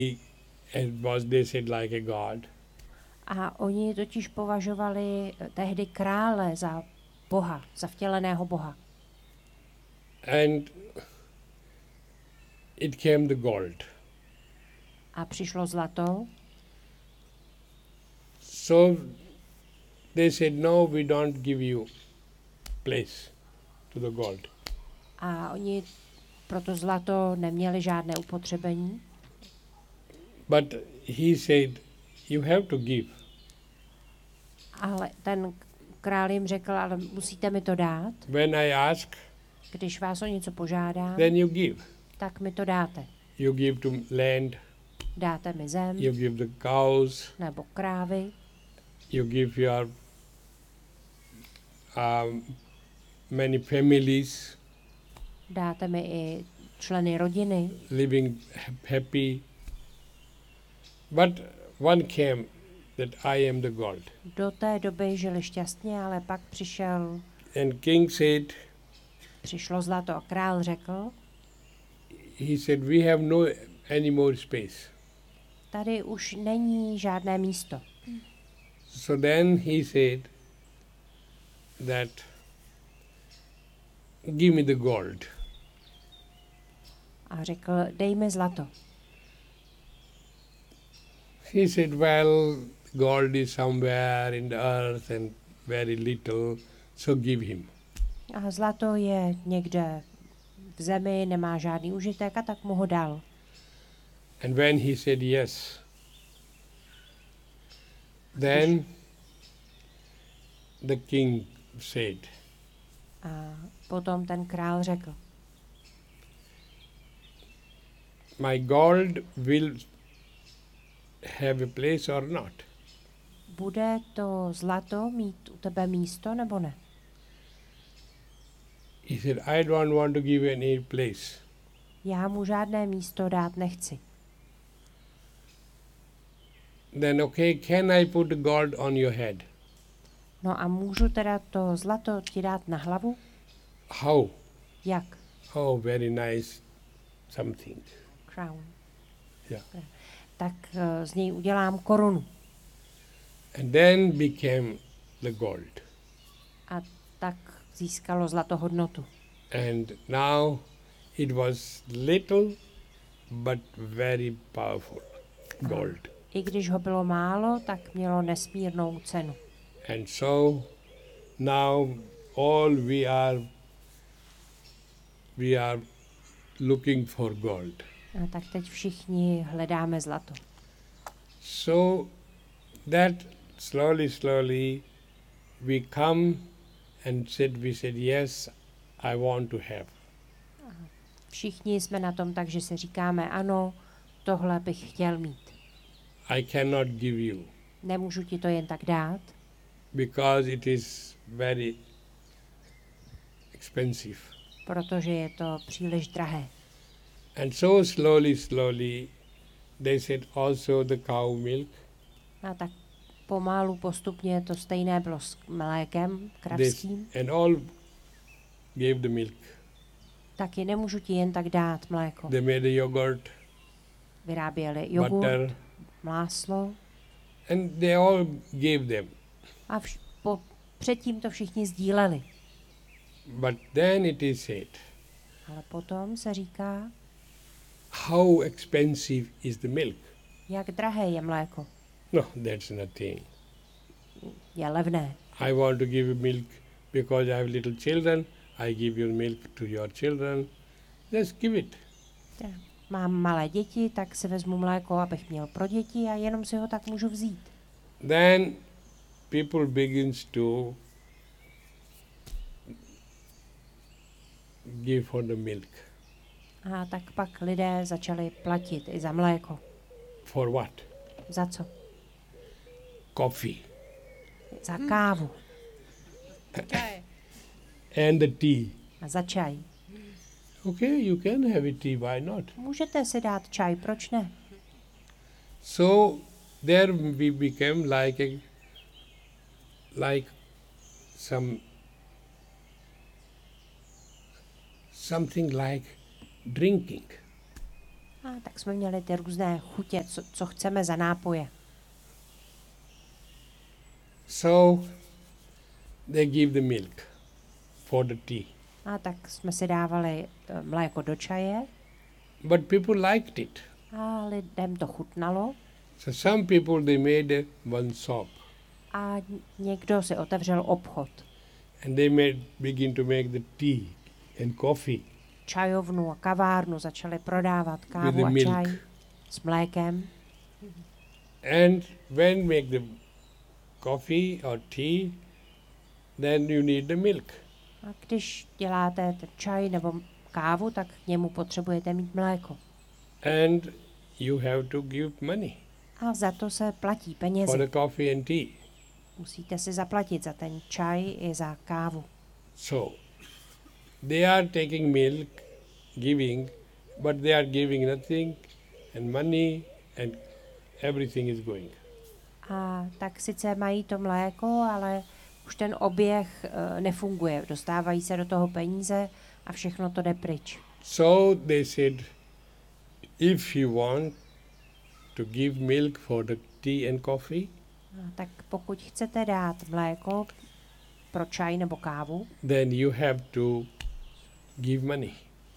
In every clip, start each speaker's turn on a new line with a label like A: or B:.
A: They said like a god.
B: A oni totiž považovali tehdy krále za boha, za vtěleného boha.
A: And it came the gold.
B: A přišlo zlato.
A: So they said, no, we don't give you place to the gold.
B: A oni pro to zlato neměli žádné upotřebení.
A: But he said, you have to give.
B: Ale ten král jim řekl, ale musíte mi to dát.
A: When I ask,
B: Když vás o něco požádám,
A: then you give.
B: tak mi to dáte.
A: You give to land,
B: Dáte mi zem,
A: you give the cows,
B: nebo krávy,
A: you give your many families
B: dáte mi i členy rodiny.
A: living happy. But one came that I am the gold.
B: Do té doby žili šťastně, ale pak
A: And king said,
B: přišlo zlato a král řekl,
A: he said, we have no any more space.
B: tady už není žádné místo.
A: So then he said that give me the gold.
B: A řekl, dej mi zlato.
A: He said, well, gold is somewhere in the earth and very little, so give him.
B: A zlato je někde v zemi, nemá žádný užitek, a tak mu ho dal.
A: And when he said yes, then the king said,
B: A potom ten král řekl,
A: my gold will have a place or not.
B: bude to zlato mít u tebe místo nebo ne?
A: He said, I don't want to give any place.
B: Já mu žádné místo dát nechci.
A: Then okay, can I put the gold on your head?
B: No a můžu teda to zlato ti dát na hlavu?
A: How?
B: Jak?
A: Oh, very nice something.
B: Crown.
A: Yeah.
B: Tak z něj udělám korunu.
A: And then became the gold.
B: A tak získalo zlato hodnotu.
A: And now it was little but very powerful gold.
B: I když ho bylo málo, tak mělo nesmírnou cenu.
A: And so now all we are looking for gold.
B: A tak teď všichni hledáme zlato.
A: So that slowly we come and we said yes, I want to have.
B: Všichni jsme na tom tak, že si říkáme ano, tohle bych chtěl mít.
A: I cannot give you
B: Nemůžu ti to jen tak dát,
A: because it is very expensive.
B: protože je to příliš drahé.
A: And so slowly they said also the cow milk.
B: A tak pomalu, postupně to stejné bylo s mlékem kravským.
A: And all gave the milk.
B: Taky nemůžu ti jen tak dát mléko.
A: They made a yogurt,
B: Vyráběli jogurt,
A: butter,
B: máslo
A: and they all gave them.
B: a předtím to všichni sdíleli.
A: But then it is said,
B: Ale potom se říká,
A: how expensive is the milk?
B: jak drahé je mléko.
A: No, that's nothing.
B: Je levné.
A: I want to give you milk because I have little children. I give you milk to your children. Just give it.
B: Mám malé děti, tak si vezmu mléko, abych měl pro děti a jenom si ho tak můžu vzít.
A: Then people begins to give for the milk.
B: A tak pak lidé začali platit i za mléko.
A: For what?
B: Za co?
A: Coffee.
B: Za kávu.
A: And the tea.
B: A za čaj.
A: Okay, you can have a tea, why not?
B: Můžete si dát čaj, proč ne?
A: So there we became like something like drinking.
B: A tak jsme měli ty různé chutě, co chceme za nápoje.
A: So they give the milk for the tea.
B: A tak jsme si dávali mléko do čaje
A: But people liked it.
B: a lidem to chutnalo.
A: So some people, they made one shop
B: A někdo si otevřel obchod,
A: and they begin to make the tea and coffee
B: čajovnu a kavárnu, začali prodávat
A: with
B: kávu
A: the
B: a
A: milk.
B: čaj s mlékem.
A: And when make the coffee or tea, then you need the milk.
B: A když děláte ten čaj nebo kávu, tak k němu potřebujete mít mléko.
A: And you have to give money
B: A za to se platí
A: for
B: penězi.
A: the coffee and tea.
B: Musíte si zaplatit za ten čaj i za kávu.
A: So they are taking milk, giving, but they are giving nothing, and money and everything is going.
B: A tak sice mají to mléko, ale už ten oběh nefunguje. Dostávají se do toho peníze a všechno to jde pryč.
A: So they said, if you want to give milk for the tea and coffee,
B: A tak pokud chcete dát mléko pro čaj nebo kávu,
A: then you have to give money.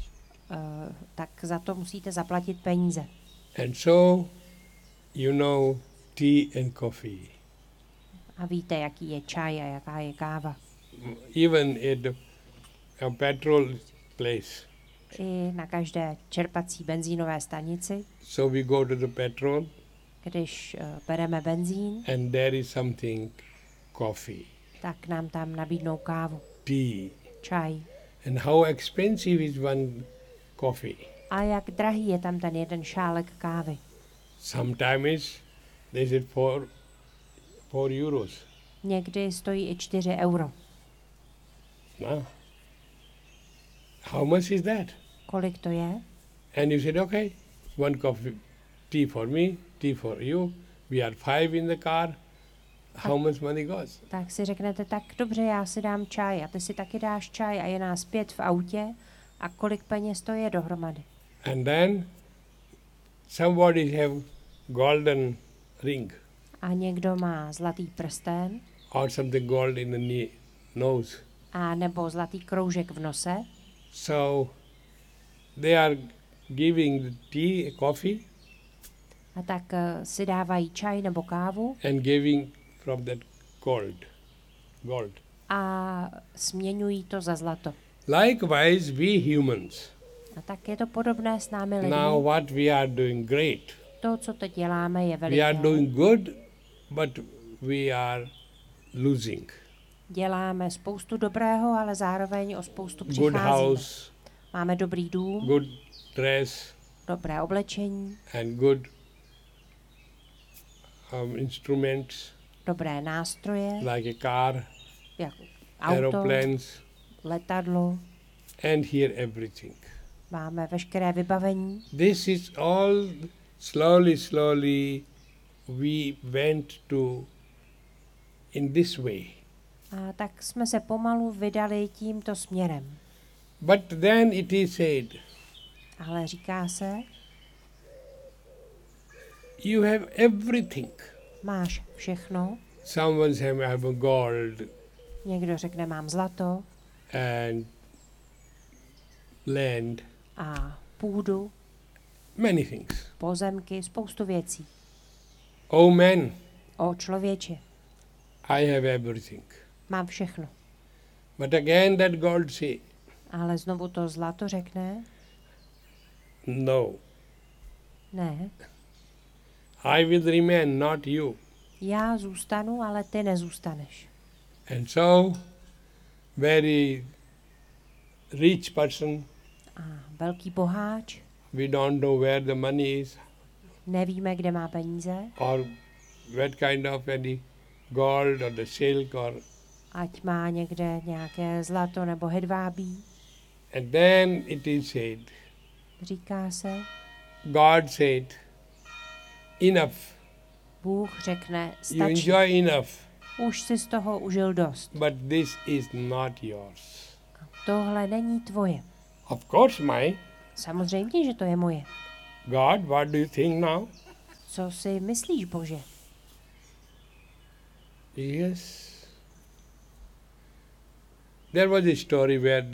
B: tak za to musíte zaplatit peníze.
A: And so, you know, tea and coffee.
B: A víte, jaký je čaj a jaká je káva.
A: Even at a petrol place.
B: I na každé čerpací benzínové stanici,
A: So we go to the petrol
B: když bereme benzín,
A: and there is something, coffee,
B: tak nám tam nabídnou kávu,
A: tea.
B: čaj.
A: And how expensive is one coffee?
B: A jak drahý je tam ten jeden šálek kávy.
A: Sometimes they said 4 euros.
B: Někdy stojí i 4 euro.
A: No. How much is that?
B: Kolik to je?
A: And you said, okay, one coffee, tea for me, tea for you. We are 5 in the car. How much money goes?
B: Tak si řeknete, tak dobře, já si dám čaj a ty si taky dáš čaj a je nás 5 v autě a kolik peněz to je dohromady.
A: And then somebody have golden ring
B: A někdo má zlatý prsten
A: or something gold in the nose.
B: a nebo zlatý kroužek v nose.
A: So they are giving the tea, coffee,
B: A tak si dávají čaj nebo kávu
A: and giving from that gold.
B: a směňují to za zlato.
A: Likewise, we humans,
B: A tak je to podobné s námi lidmi.
A: now what we are doing great.
B: To, co teď děláme, je
A: We are
B: veliké.
A: doing good, but we are losing.
B: Děláme spoustu dobrého, ale zároveň o spoustu
A: Good
B: přicházíme.
A: house,
B: Máme dobrý dům,
A: good dress,
B: dobré oblečení,
A: and good instruments
B: dobré nástroje,
A: like a car,
B: jako auto,
A: aeroplanes,
B: letadlo,
A: and here everything.
B: máme veškeré vybavení.
A: This is all slowly we went to in this way.
B: A tak jsme se pomalu vydali tímto směrem.
A: But then it is said,
B: Ale říká se,
A: you have everything.
B: máš všechno.
A: Someone says, I have a gold
B: Někdo řekne, mám zlato
A: and land,
B: a půdu,
A: many things.
B: pozemky, spoustu věcí.
A: Oh man,
B: O člověče,
A: I have everything.
B: mám všechno.
A: But again that gold say,
B: Ale znovu to zlato řekne,
A: no,
B: ne,
A: I will remain, not you.
B: já zůstanu, ale ty nezůstaneš.
A: And so, very rich person,
B: A velký boháč,
A: we don't know where the money is,
B: nevíme, kde má peníze,
A: or what kind of any gold or the silk or,
B: ať má někde nějaké zlato nebo hedvábí.
A: and then it is said,
B: Říká se,
A: God said, enough,
B: Bůh řekne,
A: you
B: stačí,
A: enjoy enough,
B: už si z toho užil dost.
A: but this is not yours.
B: Tohle není tvoje.
A: Of course mine,
B: Samozřejmě, že to je moje.
A: God, what do you think now?
B: Co si myslíš, Bože?
A: Yes. There was a story where